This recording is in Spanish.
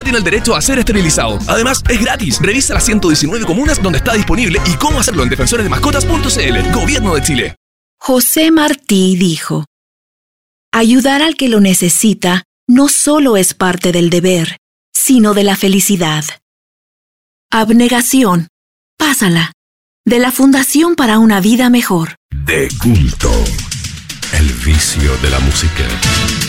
tiene el derecho a ser esterilizado. Además, es gratis. Revisa las 119 comunas donde está disponible y cómo hacerlo en defensoresdemascotas.cl. Gobierno de Chile. José Martí dijo: ayudar al que lo necesita no solo es parte del deber, sino de la felicidad. Abnegación. Pásala. De la Fundación para una Vida Mejor. De culto. El vicio de la música.